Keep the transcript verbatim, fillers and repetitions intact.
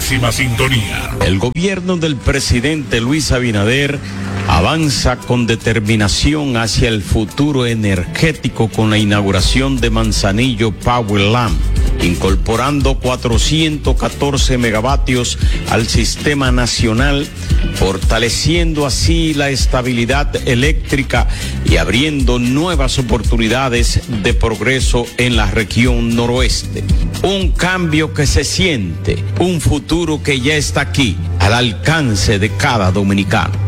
máxima sintonía. El gobierno del presidente Luis Abinader avanza con determinación hacia el futuro energético con la inauguración de Manzanillo Powerland, incorporando cuatrocientos catorce megavatios al sistema nacional, fortaleciendo así la estabilidad eléctrica y abriendo nuevas oportunidades de progreso en la región noroeste. Un cambio que se siente, un futuro que ya está aquí, al alcance de cada dominicano.